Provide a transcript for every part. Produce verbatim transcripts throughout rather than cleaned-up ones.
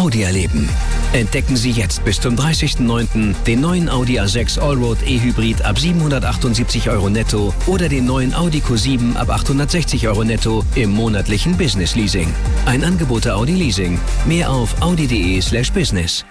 Audi erleben. Entdecken Sie jetzt bis zum dreißigsten neunten den neuen Audi A sechs Allroad E-Hybrid ab siebenhundertachtundsiebzig Euro netto oder den neuen Audi Q sieben ab achthundertsechzig Euro netto im monatlichen Business Leasing. Ein Angebot der Audi Leasing. Mehr auf audi.de slash business.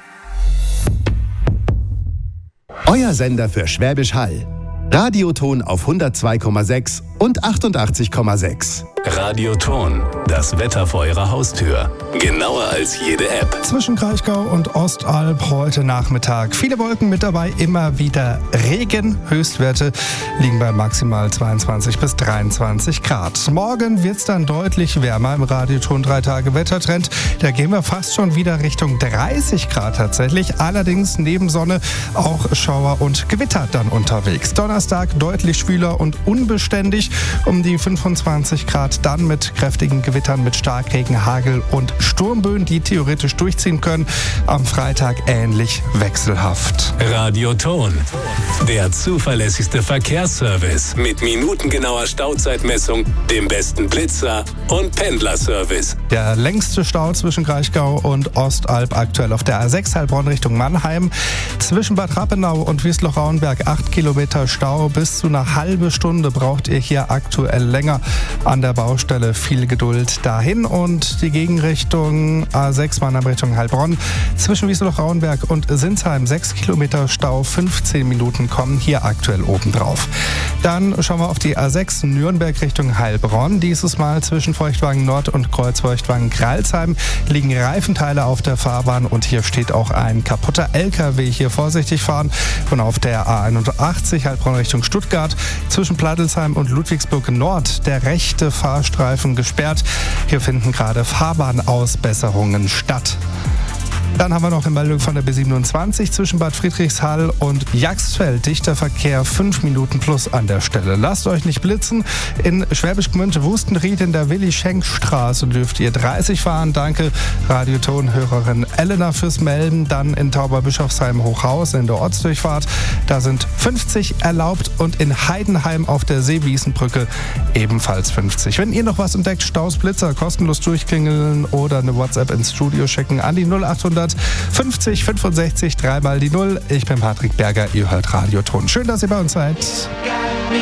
Euer Sender für Schwäbisch Hall. Radioton auf hundertzwei Komma sechs und achtundachtzig Komma sechs. Radioton, das Wetter vor Ihrer Haustür. Genauer als jede App. Zwischen Kraichgau und Ostalb heute Nachmittag. Viele Wolken mit dabei, immer wieder Regen. Höchstwerte liegen bei maximal zweiundzwanzig bis dreiundzwanzig Grad. Morgen wird es dann deutlich wärmer im Radioton drei Tage Wettertrend. Da gehen wir fast schon wieder Richtung dreißig Grad tatsächlich. Allerdings neben Sonne auch Schauer und Gewitter dann unterwegs. Donnerstag deutlich schwüler und unbeständig um die fünfundzwanzig Grad. Dann mit kräftigen Gewittern, mit Starkregen, Hagel und Sturmböen, die theoretisch durchziehen können. Am Freitag ähnlich wechselhaft. Radioton, der zuverlässigste Verkehrsservice mit minutengenauer Stauzeitmessung, dem besten Blitzer und Pendlerservice. Der längste Stau zwischen Kraichgau und Ostalb aktuell auf der A sechs Heilbronn Richtung Mannheim. Zwischen Bad Rappenau und Wiesloch-Rauenberg acht Kilometer Stau. Bis zu einer halbe Stunde braucht ihr hier aktuell länger an der Baustelle. Viel Geduld dahin. Und die Gegenrichtung A sechs Mannheim Richtung Heilbronn. Zwischen Wiesloch-Rauenberg und Sinsheim sechs Kilometer Stau. fünfzehn Minuten kommen hier aktuell obendrauf. Dann schauen wir auf die A sechs Nürnberg Richtung Heilbronn. Dieses Mal zwischen Feuchtwagen Nord und Kreuzfeuchtwagen-Kralsheim liegen Reifenteile auf der Fahrbahn und hier steht auch ein kaputter L K W. Hier vorsichtig fahren. Und auf der A einundachtzig Heilbronn Richtung Stuttgart zwischen Plattelsheim und Ludwigsburg Nord der rechte Fahrstreifen gesperrt. Hier finden gerade Fahrbahnausbesserungen statt. Dann haben wir noch eine Meldung von der B siebenundzwanzig zwischen Bad Friedrichshall und Jagsfeld. Dichter Verkehr, fünf Minuten plus an der Stelle. Lasst euch nicht blitzen. In Schwäbisch Gmünd Wustenried in der Willi-Schenk-Straße dürft ihr dreißig fahren. Danke Radioton-Hörerin Elena fürs Melden. Dann in Tauberbischofsheim Hochhaus in der Ortsdurchfahrt. Da sind fünfzig erlaubt und in Heidenheim auf der Seewiesenbrücke ebenfalls fünfzig. Wenn ihr noch was entdeckt, Staus, Blitzer, kostenlos durchklingeln oder eine WhatsApp ins Studio schicken an die null achthundert fünfzig fünfundsechzig, dreimal die null. Ich bin Patrick Berger, ihr hört Radioton. Schön, dass ihr bei uns seid.